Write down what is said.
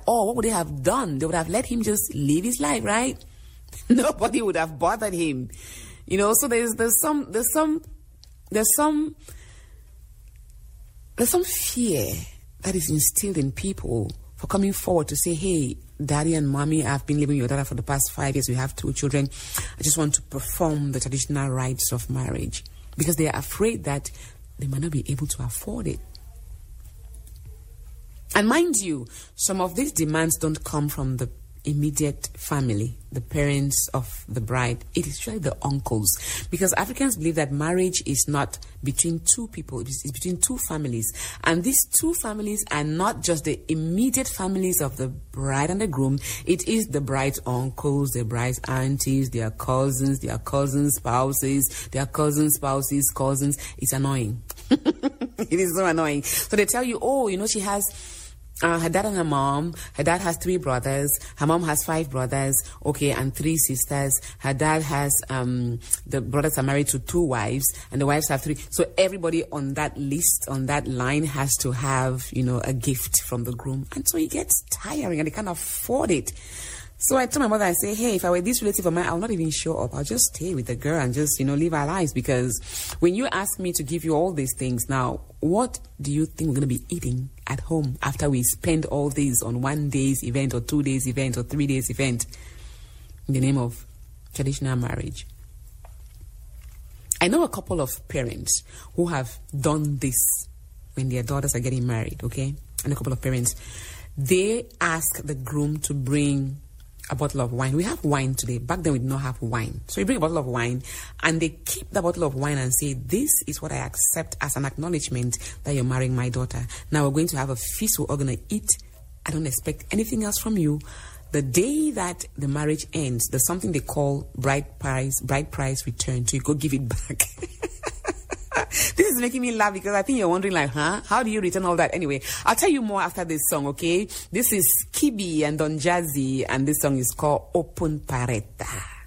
all, what would they have done? They would have let him just live his life, right? Nobody would have bothered him. So there's some fear that is instilled in people for coming forward to say, hey, daddy and mommy, I've been living with your daughter for the past 5 years. We have 2 children. I just want to perform the traditional rites of marriage, because they are afraid that they might not be able to afford it. And mind you, some of these demands don't come from the immediate family, the parents of the bride. It is usually the uncles, because Africans believe that marriage is not between 2 people, it's between 2 families, and these 2 families are not just the immediate families of the bride and the groom. It is the bride's uncles, the bride's aunties, their cousins spouses, their cousins spouses, cousins. It's annoying. It is so annoying. So they tell you, she has her dad and her mom. Her dad has 3 brothers. Her mom has 5 brothers. Okay, and 3 sisters. Her dad has, the brothers are married to 2 wives, and the wives have 3. So everybody on that list, on that line, has to have, a gift from the groom. And so it gets tiring, and they can't afford it. So I told my mother, I say, hey, if I were this relative of mine, I'll not even show up. I'll just stay with the girl and just, live our lives. Because when you ask me to give you all these things now, what do you think we're going to be eating at home after we spend all these on 1 day's event or 2 days event or 3 days event in the name of traditional marriage? I know a couple of parents who have done this when their daughters are getting married, okay? And a couple of parents, they ask the groom to bring a bottle of wine. We have wine today. Back then we did not have wine. So you bring a bottle of wine, and they keep the bottle of wine and say, this is what I accept as an acknowledgement that you're marrying my daughter. Now we're going to have a feast. We're all going to eat. I don't expect anything else from you. The day that the marriage ends, there's something they call bride price return. So you go give it back. This is making me laugh, because I think you're wondering, how do you return all that? Anyway, I'll tell you more after this song, okay? This is Kibi and Don Jazzy, and this song is called Open Pareta.